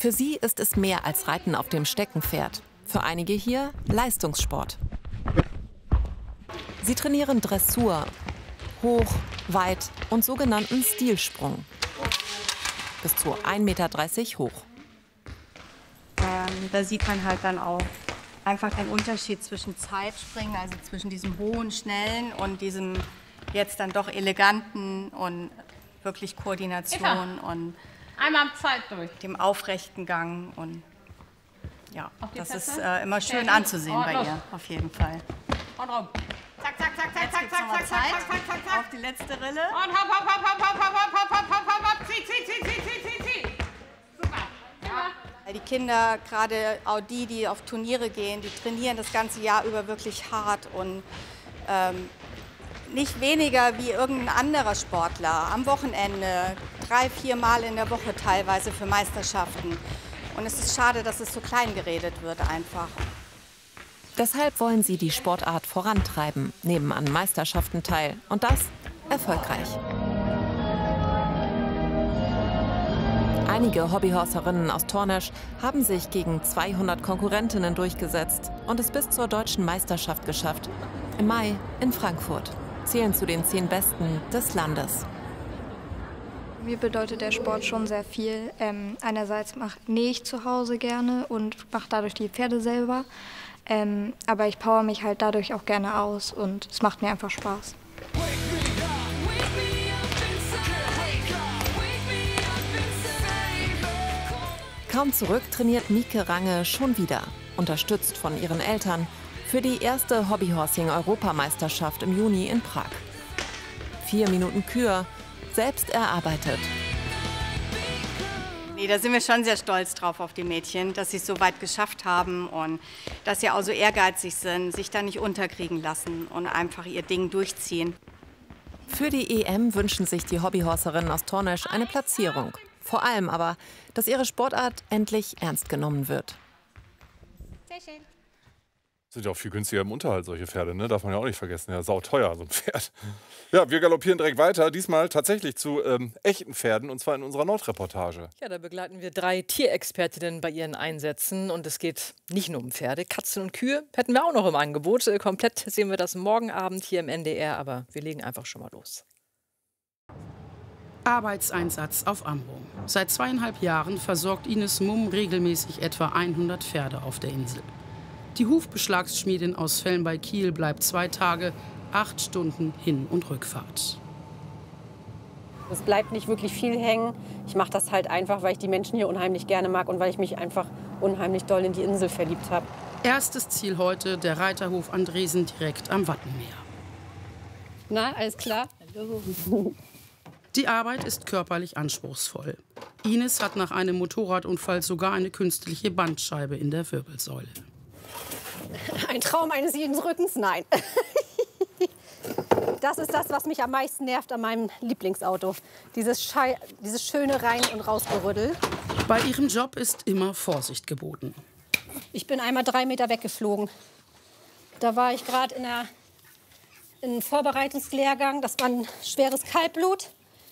Für sie ist es mehr als Reiten auf dem Steckenpferd. Für einige hier Leistungssport. Sie trainieren Dressur, Hoch-, Weit- und sogenannten Stilsprung. Bis zu 1,30 Meter hoch. Da sieht man halt dann auch einfach den Unterschied zwischen Zeitspringen, also zwischen diesem hohen, schnellen und diesem jetzt dann doch eleganten und wirklich Koordination und einmal Zeit durch. Dem aufrechten Gang. Und ja, das ist immer schön anzusehen bei ihr, auf jeden Fall. Und rum. Zack, zack, zack, zack, Jetzt zack, gibt's zack, noch mal zack, zack, Zeit. zack, zack, zack. Auf die letzte Rille. Und hopp, hopp, hopp, hopp, hopp, hopp, hopp, hopp, hopp, hopp, hopp. Zieh, zieh, zieh, zieh, zieh, zieh, zieh. Super. Ja. Die Kinder, gerade auch die auf Turniere gehen, die trainieren das ganze Jahr über wirklich hart und nicht weniger wie irgendein anderer Sportler. Am Wochenende, 3-4 Mal in der Woche teilweise für Meisterschaften. Und es ist schade, dass es so klein geredet wird einfach. Deshalb wollen sie die Sportart vorantreiben, nehmen an Meisterschaften teil. Und das erfolgreich. Einige Hobbyhorserinnen aus Tornesch haben sich gegen 200 Konkurrentinnen durchgesetzt und es bis zur deutschen Meisterschaft geschafft. Im Mai in Frankfurt. Zählen zu den 10 Besten des Landes. Mir bedeutet der Sport schon sehr viel. Einerseits nähe ich zu Hause gerne und mache dadurch die Pferde selber. Aber ich power mich halt dadurch auch gerne aus und es macht mir einfach Spaß. Kaum zurück trainiert Mieke Range schon wieder, unterstützt von ihren Eltern, für die erste Hobbyhorsing-Europameisterschaft im Juni in Prag. 4 Minuten Kür, selbst erarbeitet. Nee, da sind wir schon sehr stolz drauf auf die Mädchen, dass sie es so weit geschafft haben und dass sie auch so ehrgeizig sind, sich da nicht unterkriegen lassen und einfach ihr Ding durchziehen. Für die EM wünschen sich die Hobbyhorserinnen aus Tornesch eine Platzierung. Vor allem aber, dass ihre Sportart endlich ernst genommen wird. Sehr schön. Sind ja auch viel günstiger im Unterhalt, solche Pferde, ne? Darf man ja auch nicht vergessen. Ja, sauteuer, so ein Pferd. Ja, wir galoppieren direkt weiter. Diesmal tatsächlich zu echten Pferden, und zwar in unserer Nordreportage. Ja, da begleiten wir 3 Tierexpertinnen bei ihren Einsätzen. Und es geht nicht nur um Pferde, Katzen und Kühe hätten wir auch noch im Angebot. Komplett sehen wir das morgen Abend hier im NDR, aber wir legen einfach schon mal los. Arbeitseinsatz auf Amrum. Seit 2,5 Jahren versorgt Ines Mumm regelmäßig etwa 100 Pferde auf der Insel. Die Hufbeschlagsschmiedin aus Velm bei Kiel bleibt 2 Tage, 8 Stunden Hin- und Rückfahrt. Es bleibt nicht wirklich viel hängen. Ich mache das halt einfach, weil ich die Menschen hier unheimlich gerne mag und weil ich mich einfach unheimlich doll in die Insel verliebt habe. Erstes Ziel heute der Reiterhof Andresen direkt am Wattenmeer. Na, alles klar? Hallo. Die Arbeit ist körperlich anspruchsvoll. Ines hat nach einem Motorradunfall sogar eine künstliche Bandscheibe in der Wirbelsäule. Ein Traum eines jeden Rückens? Nein. Das ist das, was mich am meisten nervt an meinem Lieblingsauto. Dieses schöne Rein- und Rausgerüttel. Bei ihrem Job ist immer Vorsicht geboten. Ich bin einmal 3 Meter weggeflogen. Da war ich gerade in einem Vorbereitungslehrgang. Das war ein schweres Kaltblut.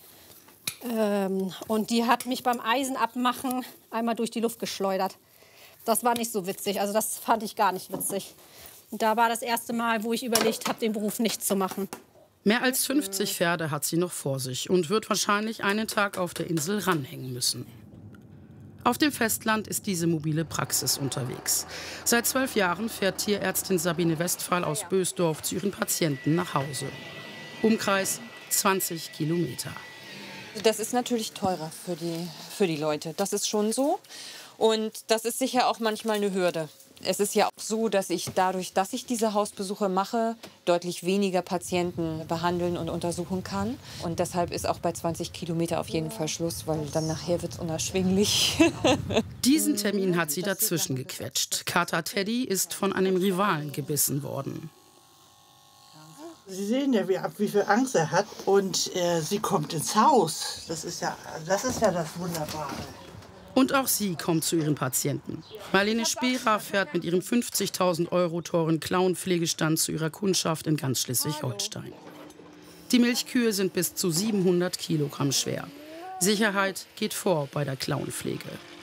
Und die hat mich beim Eisenabmachen einmal durch die Luft geschleudert. Das war nicht so witzig, also das fand ich gar nicht witzig. Und da war das erste Mal, wo ich überlegt habe, den Beruf nicht zu machen. Mehr als 50 Pferde hat sie noch vor sich und wird wahrscheinlich einen Tag auf der Insel ranhängen müssen. Auf dem Festland ist diese mobile Praxis unterwegs. Seit 12 Jahren fährt Tierärztin Sabine Westphal aus Bösdorf zu ihren Patienten nach Hause. Umkreis 20 Kilometer. Das ist natürlich teurer für die Leute, das ist schon so. Und das ist sicher auch manchmal eine Hürde. Es ist ja auch so, dass ich dadurch, dass ich diese Hausbesuche mache, deutlich weniger Patienten behandeln und untersuchen kann. Und deshalb ist auch bei 20 Kilometer auf jeden Fall Schluss, weil dann nachher wird es unerschwinglich. Diesen Termin hat sie dazwischen gequetscht. Kater Teddy ist von einem Rivalen gebissen worden. Sie sehen ja, wie viel Angst er hat. Und sie kommt ins Haus. Das ist ja das Wunderbare. Und auch sie kommt zu ihren Patienten. Marlene Speerer fährt mit ihrem 50.000 € teuren Klauenpflegestand zu ihrer Kundschaft in ganz Schleswig-Holstein. Die Milchkühe sind bis zu 700 Kilogramm schwer. Sicherheit geht vor bei der Klauenpflege.